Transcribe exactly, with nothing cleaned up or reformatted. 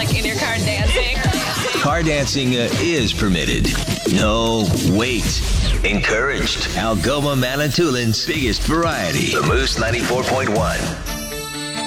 like in your car dancing. Car dancing uh, is permitted. No, wait. Encouraged. Algoma Manitoulин's biggest variety. The Moose ninety-four point one.